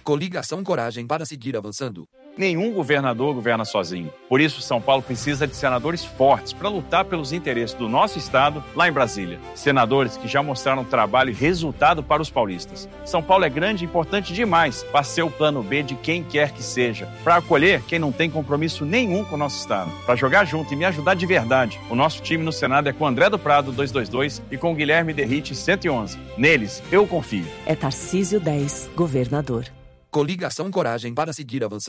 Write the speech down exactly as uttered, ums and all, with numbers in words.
Coligação Coragem para seguir avançando. Nenhum governador governa sozinho. Por isso, São Paulo precisa de senadores fortes para lutar pelos interesses do nosso estado lá em Brasília. Senadores que já mostraram trabalho e resultado para os paulistas. São Paulo é grande e importante demais para ser o plano B de quem quer que seja. Para acolher quem não tem compromisso nenhum com o nosso estado. Para jogar junto e me ajudar de verdade. O nosso time no Senado é com André do Prado, duzentos e vinte e dois, e com Guilherme Derrite, cento e onze. Neles, eu confio. É Tarcísio dez, governador. Coligação Coragem para seguir avançando.